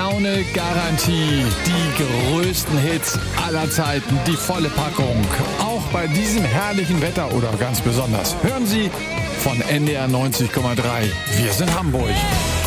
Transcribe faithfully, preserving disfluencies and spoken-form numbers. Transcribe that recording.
Laune Garantie. Die größten Hits aller Zeiten, die volle Packung. Auch bei diesem herrlichen Wetter oder ganz besonders. Hören Sie von N D R neunzig Komma drei. Wir sind Hamburg.